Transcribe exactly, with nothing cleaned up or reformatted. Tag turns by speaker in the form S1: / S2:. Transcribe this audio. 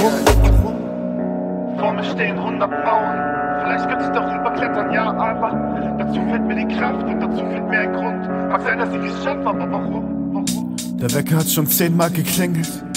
S1: Vor mir stehen hundert Frauen. Vielleicht könnte ich doch überklettern, ja, aber dazu fehlt mir die Kraft und dazu fehlt mir ein Grund. Mag sein, dass ich es schaffe, aber warum? Warum?
S2: Der Wecker hat schon zehnmal geklingelt.